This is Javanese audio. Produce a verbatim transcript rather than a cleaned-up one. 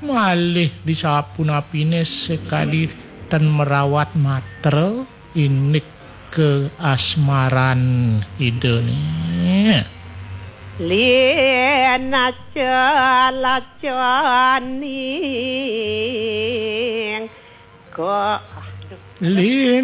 malih disapuna-pine sekali dan merawat mater ini ke asmaran idene. Lena calacaning ko Lin